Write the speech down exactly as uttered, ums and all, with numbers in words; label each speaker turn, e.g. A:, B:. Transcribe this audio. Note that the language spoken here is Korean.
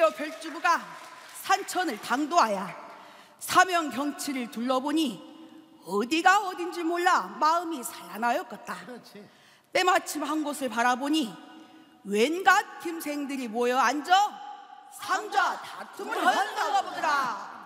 A: 드디어 별주부가 산천을 당도하여 사명 경치를 둘러보니 어디가 어딘지 몰라 마음이 산란하였겠다.
B: 그렇지.
A: 때마침 한 곳을 바라보니 웬갓 김생들이 모여 앉아 상좌 다툼을 하였던가 보더라.